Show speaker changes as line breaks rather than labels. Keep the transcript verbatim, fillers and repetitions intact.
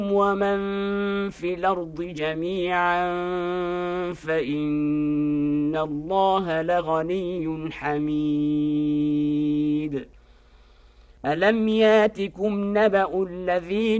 ومن في الأرض جميعا فإن الله لغني حميد. ألم ياتكم نبأ الذين